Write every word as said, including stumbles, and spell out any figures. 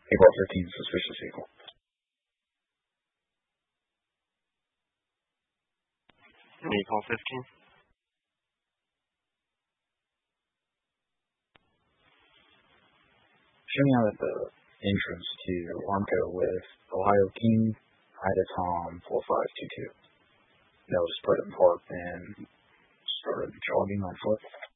April thirteenth, suspicious vehicle. Vehicle fifteen. Show me out at the entrance to Armco with Ohio King, Ida Tom, four five two two. That was put in park and started jogging on foot.